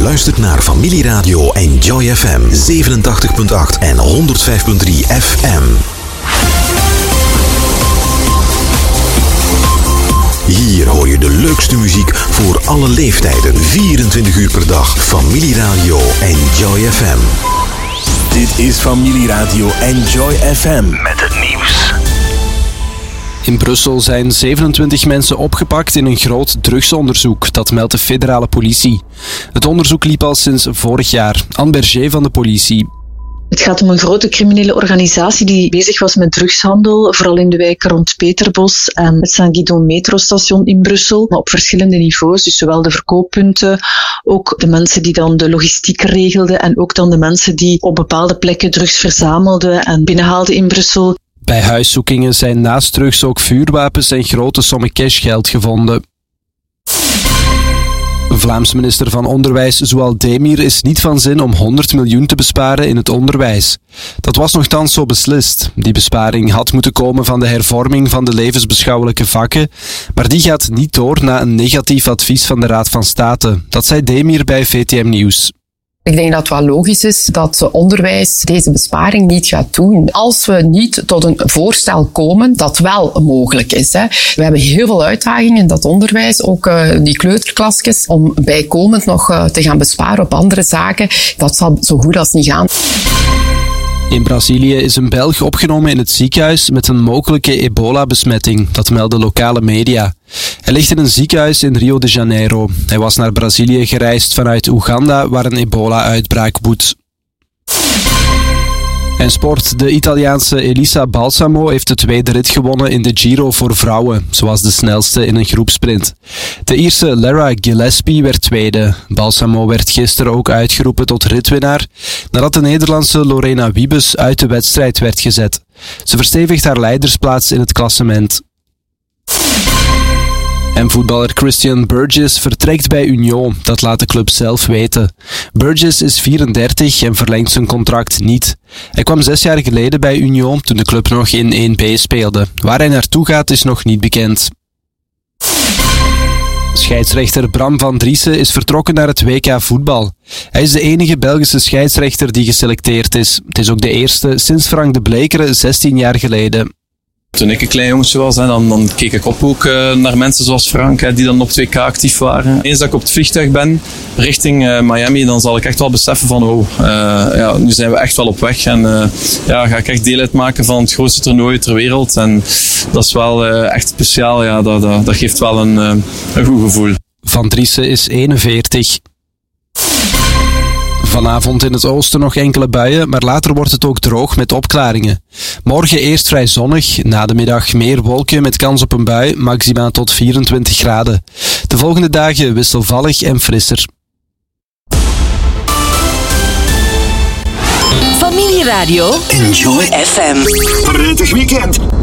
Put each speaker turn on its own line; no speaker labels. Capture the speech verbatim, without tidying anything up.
luistert naar Familieradio Enjoy F M zevenentachtig komma acht en honderdvijf komma drie F M. Hier hoor je de leukste muziek voor alle leeftijden, vierentwintig uur per dag. Familieradio Enjoy F M.
Dit is Familieradio Enjoy F M met het nieuws.
In Brussel zijn zevenentwintig mensen opgepakt in een groot drugsonderzoek, dat meldt de federale politie. Het onderzoek liep al sinds vorig jaar. Anne Berger van de politie.
Het gaat om een grote criminele organisatie die bezig was met drugshandel, vooral in de wijken rond Peterbos en het Saint-Guidon metrostation in Brussel, maar op verschillende niveaus, dus zowel de verkooppunten, ook de mensen die dan de logistiek regelden en ook dan de mensen die op bepaalde plekken drugs verzamelden en binnenhaalden in Brussel.
Bij huiszoekingen zijn naast drugs ook vuurwapens en grote sommen cashgeld gevonden. Vlaams minister van Onderwijs Zoual Demir is niet van zin om honderd miljoen te besparen in het onderwijs. Dat was nochtans zo beslist. Die besparing had moeten komen van de hervorming van de levensbeschouwelijke vakken, maar die gaat niet door na een negatief advies van de Raad van State. Dat zei Demir bij V T M Nieuws.
Ik denk dat het wel logisch is dat onderwijs deze besparing niet gaat doen. Als we niet tot een voorstel komen dat wel mogelijk is. Hè. We hebben heel veel uitdagingen in dat onderwijs, ook uh, die kleuterklasjes, om bijkomend nog uh, te gaan besparen op andere zaken. Dat zal zo goed als niet gaan.
In Brazilië is een Belg opgenomen in het ziekenhuis met een mogelijke ebola-besmetting. Dat melden lokale media. Hij ligt in een ziekenhuis in Rio de Janeiro. Hij was naar Brazilië gereisd vanuit Oeganda, waar een ebola-uitbraak woedt. En sport. De Italiaanse Elisa Balsamo heeft de tweede rit gewonnen in de Giro voor vrouwen. Ze was de snelste in een groepsprint. De Ierse Lara Gillespie werd tweede. Balsamo werd gisteren ook uitgeroepen tot ritwinnaar, nadat de Nederlandse Lorena Wiebes uit de wedstrijd werd gezet. Ze verstevigt haar leidersplaats in het klassement. En voetballer Christian Burgess vertrekt bij Union, dat laat de club zelf weten. Burgess is vierendertig en verlengt zijn contract niet. Hij kwam zes jaar geleden bij Union toen de club nog in één B speelde. Waar hij naartoe gaat is nog niet bekend. Scheidsrechter Bram van Driessen is vertrokken naar het W K voetbal. Hij is de enige Belgische scheidsrechter die geselecteerd is. Het is ook de eerste sinds Frank de Blekeren zestien jaar geleden.
Toen ik een klein jongetje was, dan, dan keek ik op ook uh, naar mensen zoals Frank, hè, die dan op het W K actief waren. Eens dat ik op het vliegtuig ben richting uh, Miami, dan zal ik echt wel beseffen van oh, uh, ja, nu zijn we echt wel op weg. En uh, ja, ga ik echt deel uitmaken van het grootste toernooi ter wereld. En dat is wel uh, echt speciaal. Ja, dat, dat, dat geeft wel een, uh, een goed gevoel.
Van Driessen is eenenveertig. Vanavond in het oosten nog enkele buien, maar later wordt het ook droog met opklaringen. Morgen eerst vrij zonnig, na de middag meer wolken met kans op een bui, maxima tot vierentwintig graden. De volgende dagen wisselvallig en frisser.
Familieradio Enjoy F M.
Prettig weekend.